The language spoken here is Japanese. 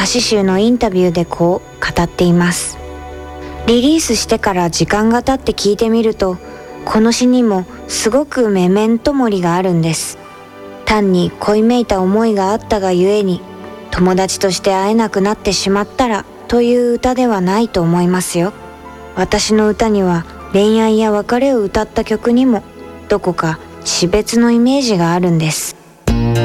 歌詞集のインタビューでこう語っています。リリースしてから時間が経って聞いてみると、この詩にもすごくメメントモリがあるんです。単に恋めいた思いがあったがゆえに、友達として会えなくなってしまったらという歌ではないと思いますよ。私の歌には恋愛や別れを歌った曲にもどこか死別のイメージがあるんです。